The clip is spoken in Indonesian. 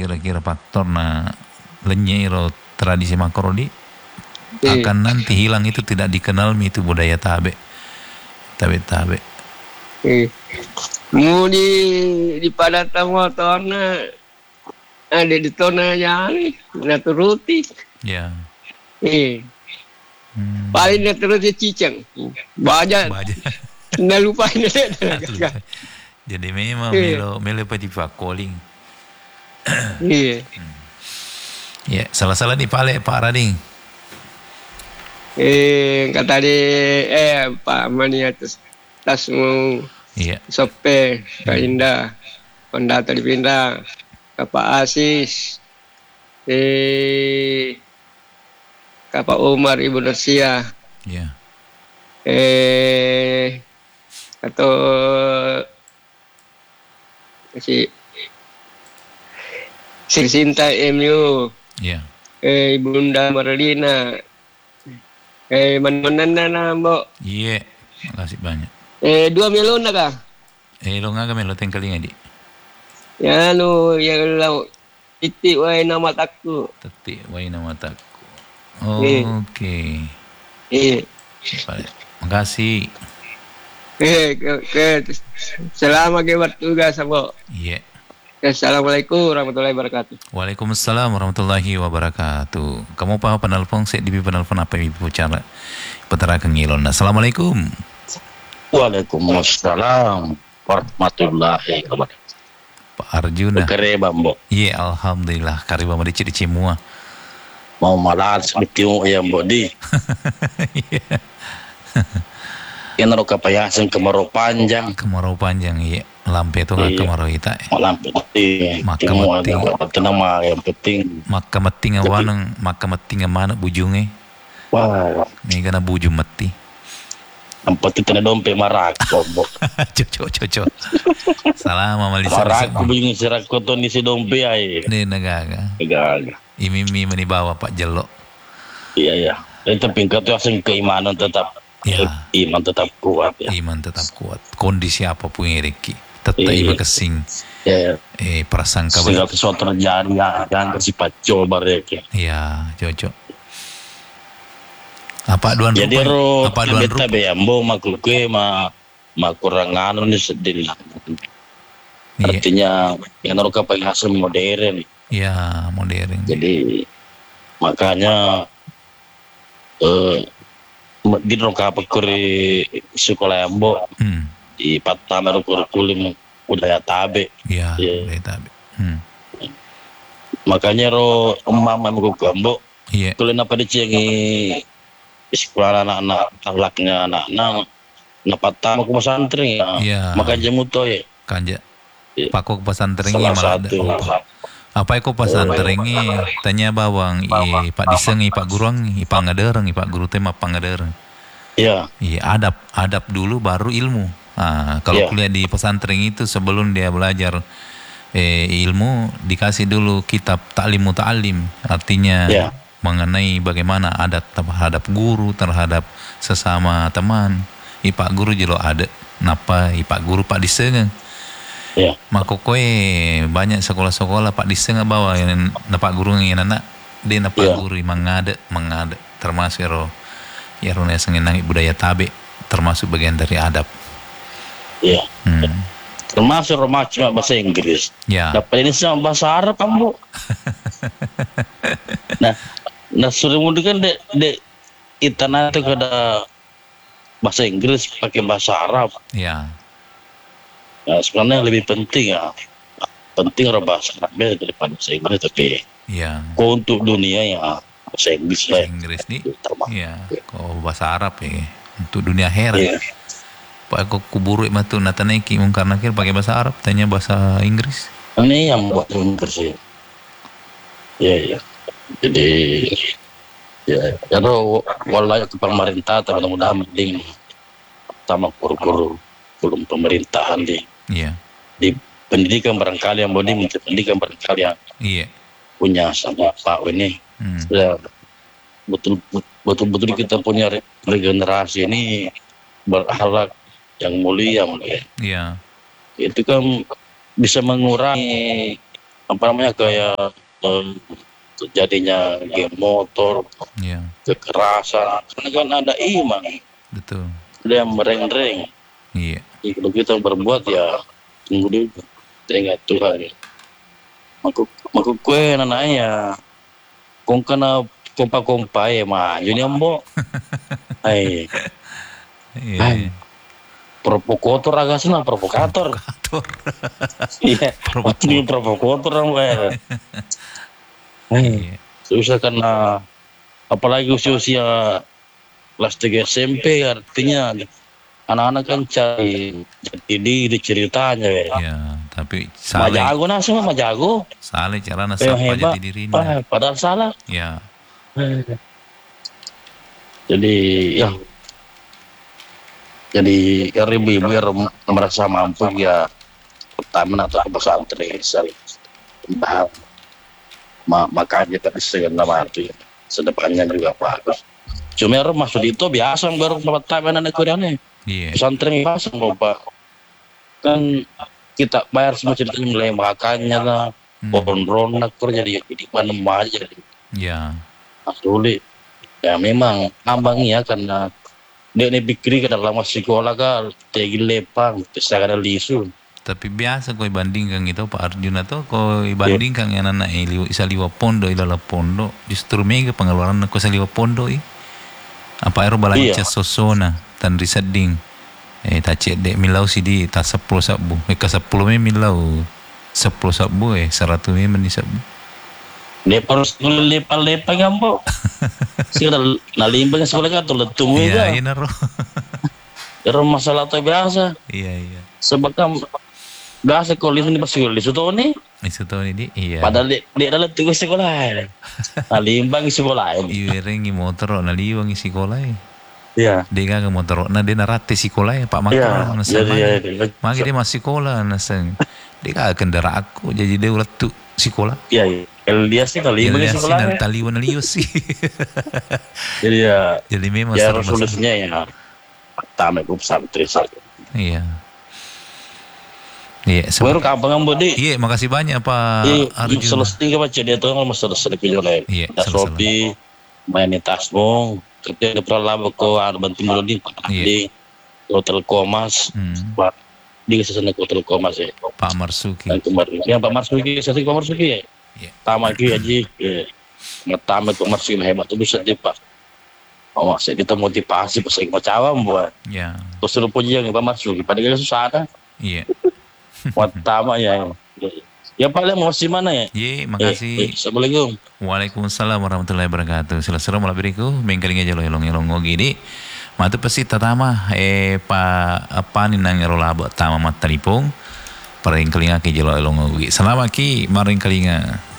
kira-kira faktor na lenyero tradisi Makorodi akan nanti hilang, itu tidak dikenal itu budaya tabe. Mau di padatan motorna ada di tona yang naturuti. Ya. Paling naturuti cicang. Baja. Nggak lupa ini. Jadi memang melo pati calling. Iya. Ya, salah-salah di pale Pak Rading. Kata di Pak Mani atas mau sope Kak Indah, pendata dipindah ke Pak Asis, ke Pak Umar Ibu Nursia. Iya. Atau si Sinta MU. Iya. Bunda Marlina. Mana Mbok? Iya, makasih banyak. 2 melon na ka? Lo nga kami, lo tengkaling di. Yan yung law. Iti way na matakko. Tati, way na matakko. Okay. Makasih. Salamat kayo bertugas Mbok. Iya. Assalamualaikum warahmatullahi wabarakatuh. Waalaikumsalam warahmatullahi wabarakatuh. Kamu pa penelpon, saya di penelpon apa ibu bicara? Petara Kengilon. Assalamualaikum. Waalaikumsalam warahmatullahi wabarakatuh. Pak Arjuna. Kareba Mbok. Iya, alhamdulillah. Kareba mau dicit semua. Mau malah seperti yang Mbok di. Yang naruh kepayasan kemarau panjang. Kemarau panjang, iya. Lampe itu nggak kemarau kita. Lampe penting. Maka meting. Nama yang penting. Maka meting awanang, maka meting mana bujungnya. Wah. Ini kena bujung mati. Empat itu na dompe marak. Cocok. Salah mama Lisa. Marak bujung serak koton di si dompe ay. Ini negaga. Imimi menibawa Pak Jelok. Iya. Itu pingkat itu asing keimanan tetap. Ya. Iman tetap kuat ya. Iman tetap kuat. Kondisi apapun yang Riki. Tetap iman kesing. Ya. Prasangka. Segala sesuatu terjadi ya. Jangan bersifat coba Riki. Iya, cocok. Apa duan jadi rupa? Apa duan rupa? Jadi ambo makluke ma kurang anu ni sedih. Artinya yang naruh kepayasan modern. Iya, modern. Jadi makanya di roka pakuri sekolah ambo di patama kurikulum budaya tabe. Iya, budaya tabe. Makanya mama mau ambo. Iya. Kalau napa dicengi sekolah anak-anak akhlaknya anak-anak napatama ke pesantren ya. Iya. Makanya muto ya. Kanja. Pakok pesantren malah ada. Apa itu pesantrennya? Tanya bawang, Pak Diseng, Pak Gurang, Pak Ngadereng, Pak Guru tema Pak Ngadereng. Iya. Iya, adab dulu baru ilmu. Kalau kuliah di pesantren itu sebelum dia belajar ilmu dikasih dulu kitab ta'lim muta'alim, artinya mengenai bagaimana adat terhadap guru, terhadap sesama teman. Pak Guru jelo ada, napa Pak Guru Pak Diseng. Ya. Maka banyak sekolah-sekolah Pak Diseng bawa yang Pak Guru yang anak dia Pak Guru mengada termasuk ya rona sengenang budaya tabe termasuk bagian dari adab. Iya. Termasuk cuma bahasa Inggris. Ya. Dapat ini sama bahasa Arab kamu. nah suruh mudah kan de itana itu kada bahasa Inggris pakai bahasa Arab. Ya. Nah, sebenarnya lebih penting penting bahasa Arab daripada bahasa Inggris tapi untuk dunia ya bahasa Inggris nih kalau bahasa Arab untuk dunia akhirat Pak aku kuburu matu nataneki karena pakai bahasa Arab tanya bahasa Inggris ini yang buat Inggris ya jadi kalau walau ke pemerintah mudah-mudahan mending sama guru-guru belum pemerintahan di pendidikan barangkali yang boleh menteri pendidikan barangkali yang punya sama Pak ini betul-betul kita punya regenerasi ini berakhlak yang mulia itu kan bisa mengurangi apa namanya kayak terjadinya game motor, kekerasan, karena kan ada iman. Betul. Ada yang mereng-reng. Iya. Kalau kita berbuat ya tunggu dulu, tengok Tuhan. Maku kue nananya, kong kana kompa ya maju nih ambo. Hai. Iya. Provokator agak senang provokator. Iya. Waktu provokator ambo. Susah karena apalagi usia kelas 3 SMP artinya anak-anak kan cari diri ceritanya ya. Tapi salah. Majago nah semua majago. Salah cara nasab jati diri ini. Padahal salah. Ya. Jadi ibu-ibu yang merasa mampu ya pertama atau pesantren paham. Makanya tadi segala macam sedepannya juga bagus. Cuma maksud itu biasa baru pertama anak Koreanya. Pesantren biasa bapak kan kita bayar semua ceritanya mulai makannya lah, ronak kerja di mana aja. Iya. Sulit. Ya memang ambang ya karena dia ini pikir kada lama sekolah kan tegi lepang, bisa kada lisu. Tapi biasa kau bandingkan itu Pak Arjuna tuh kau bandingkan yang anak isa liwa pondo ilala pondo justru mega pengeluaran aku saliwa pondo apa aero balanca sosona tan risading tacet dek milau sidi ta 10 sabu ka 10 me milau 10 sabu 100 me menisabu dia harus lepa gambo sih nalimbang sekolah kan tuh letung iya iya naro masalah tuh biasa iya sebab biasa kalau lihat pas sekolah Isutoni di iya. Padahal dia dalam tugas sekolah. Nalimbang sekolah. Iya rengi motor naliwang sekolah. Iya. Dia ke motor dia narate sekolah Pak Makar nasang. Magi dia masih sekolah nasang. Dia kendara aku jadi dia ulat tu sekolah. Iya. Kalau dia sih nalimbang sekolah. Taliwan naliu sih. Jadi ya. Jadi memang ya solusinya ya. Pertama itu pesantren saja. Iya. Iya, baru kampung Bodi. Iya, makasih banyak Pak Arjuna. Selesai ke baca dia tuh nggak selesai video lain. Iya, Shopee, main tasbong, kerja di Pralaba ko ada bantu melodi di Hotel Komas. Di sana Hotel Komas ya. Pak Marsuki. Ya Pak Marsuki, saya Pak Marsuki ya. Iya. Tama ki aji. Ngetama Pak Marsuki hebat tuh bisa dia Pak. Oh, saya kita motivasi pas mau cawam buat. Iya. Terus lu puji yang Pak Marsuki, padahal susah ada. Iya. Pertama ya. Ya paling mau si mana ya? Ye, makasih. Assalamualaikum. Waalaikumsalam warahmatullahi wabarakatuh. Sila-sila malah beriku mengkalinga jalo elong gini. Matu pasti tatama apa ni nang erolabo tama matalipong. Paring kalinga ke jalo elong gini. Selamat ki maring kalinga.